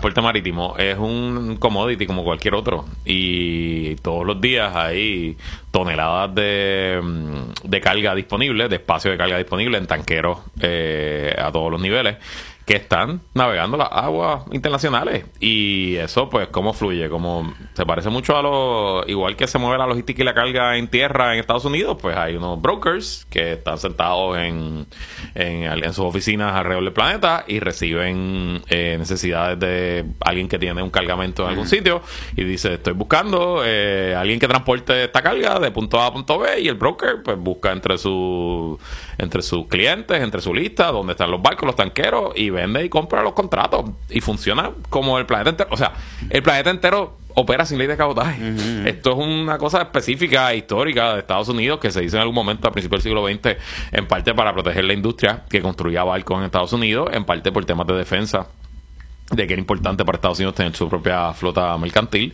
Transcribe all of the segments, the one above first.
transporte marítimo es un commodity como cualquier otro y todos los días hay toneladas de carga disponible, de espacio de carga disponible en tanqueros a todos los niveles que están navegando las aguas internacionales. Y eso, pues, ¿cómo fluye? Como se parece mucho a lo igual que se mueve la logística y la carga en tierra en Estados Unidos, pues hay unos brokers que están sentados en sus oficinas alrededor del planeta y reciben necesidades de alguien que tiene un cargamento en algún sitio y dice, estoy buscando alguien que transporte esta carga de punto A a punto B, y el broker pues busca entre sus clientes, entre su lista, donde están los barcos, los tanqueros, y vende y compra los contratos, y funciona como el planeta entero. O sea, el planeta entero opera sin ley de cabotaje. Esto es una cosa específica, histórica de Estados Unidos, que se hizo en algún momento a principios del siglo XX, en parte para proteger la industria que construía barcos en Estados Unidos, en parte por temas de defensa, de que era importante para Estados Unidos tener su propia flota mercantil,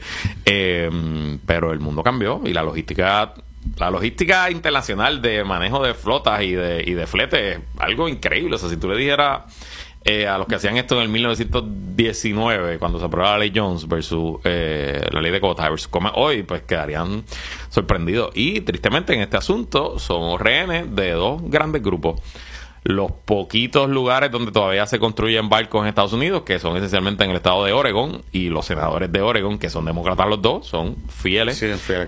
pero el mundo cambió y la logística internacional de manejo de flotas y de flete es algo increíble. O sea, si tú le dijeras a los que hacían esto en el 1919, cuando se aprobó la ley Jones versus la ley de cabotaje versus como hoy, pues quedarían sorprendidos. Y tristemente en este asunto somos rehenes de dos grandes grupos. Los poquitos lugares donde todavía se construyen barcos en Estados Unidos, que son esencialmente en el estado de Oregon, y los senadores de Oregon, que son demócratas los dos, son fieles,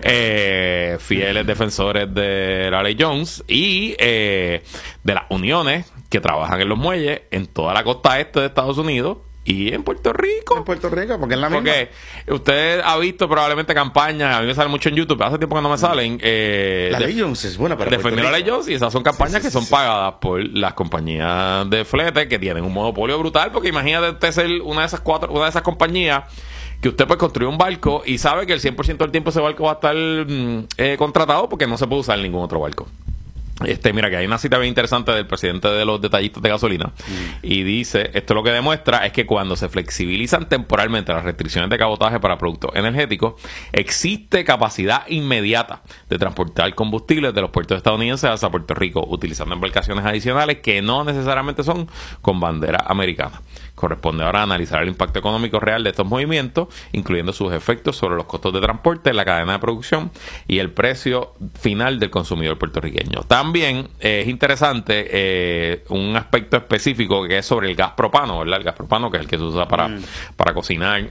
fieles defensores de la ley Jones, y de las uniones que trabajan en los muelles en toda la costa este de Estados Unidos y en Puerto Rico. En Puerto Rico, porque es la misma. Porque usted ha visto probablemente campañas, a mí me sale mucho en YouTube, hace tiempo que no me salen. La ley Jones es buena para defender la ley Jones, y esas son campañas que son pagadas por las compañías de flete que tienen un monopolio brutal, porque imagínate usted ser una de esas compañías que usted pues construye un barco y sabe que el 100% del tiempo ese barco va a estar contratado porque no se puede usar ningún otro barco. Mira, que hay una cita bien interesante del presidente de los detallistas de gasolina y dice, esto lo que demuestra es que cuando se flexibilizan temporalmente las restricciones de cabotaje para productos energéticos, existe capacidad inmediata de transportar combustibles de los puertos estadounidenses hacia Puerto Rico, utilizando embarcaciones adicionales que no necesariamente son con bandera americana. Corresponde ahora analizar el impacto económico real de estos movimientos, incluyendo sus efectos sobre los costos de transporte, la cadena de producción y el precio final del consumidor puertorriqueño. También es interesante un aspecto específico que es sobre el gas propano, ¿verdad? El gas propano, que es el que se usa para cocinar,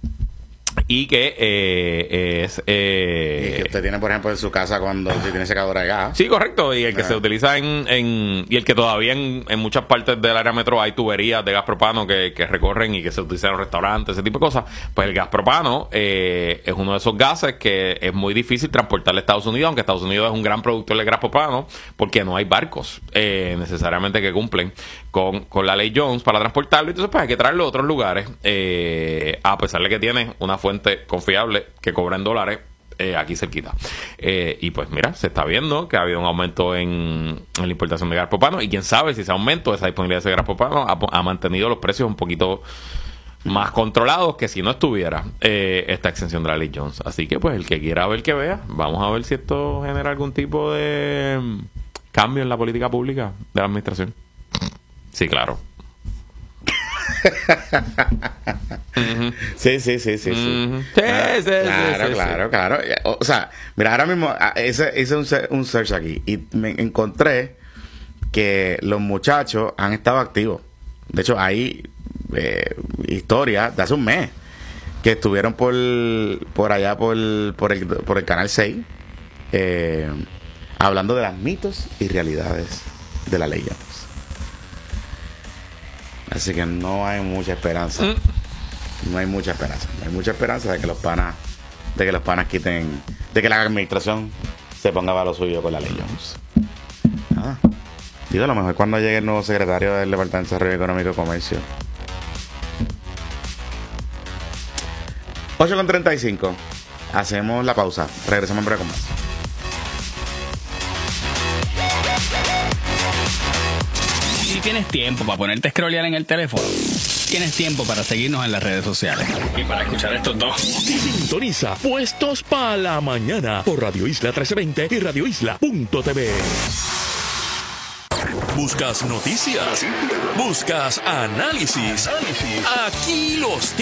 y que es y que usted tiene, por ejemplo, en su casa cuando usted tiene secadora de gas. Sí, correcto. Y el que se utiliza y el que todavía en muchas partes del área metro hay tuberías de gas propano que recorren y que se utilizan en los restaurantes, ese tipo de cosas. Pues el gas propano es uno de esos gases que es muy difícil transportar a Estados Unidos, aunque Estados Unidos es un gran productor de gas propano, porque no hay barcos necesariamente que cumplen con la ley Jones para transportarlo. Entonces pues hay que traerlo a otros lugares, a pesar de que tiene una fuente confiable que cobra en dólares aquí cerquita. Y pues mira, se está viendo que ha habido un aumento en la importación de gas propano, y quién sabe si ese aumento, esa disponibilidad de ese gas propano ha mantenido los precios un poquito más controlados que si no estuviera esta exención de la ley Jones. Así que pues el que quiera ver que vea, vamos a ver si esto genera algún tipo de cambio en la política pública de la administración. Sí, claro. Sí. Claro. O sea, mira, ahora mismo hice un search aquí y me encontré que los muchachos han estado activos. De hecho, hay historias de hace un mes que estuvieron por allá por el canal 6 hablando de las mitos y realidades de la ley Jones. Así que no hay mucha esperanza. No hay mucha esperanza de que los panas quiten, de que la administración se ponga para lo suyo con la ley Jones. Digo, a lo mejor cuando llegue el nuevo secretario del Departamento de Desarrollo Económico y Comercio. 8:35. Hacemos la pausa. Regresamos en breve con más. Si tienes tiempo para ponerte a scrollear en el teléfono, tienes tiempo para seguirnos en las redes sociales y para escuchar estos dos. Sintoniza Puestos para la Mañana por Radio Isla 1320 y radioisla.tv. ¿Buscas noticias? ¿Buscas análisis? Aquí los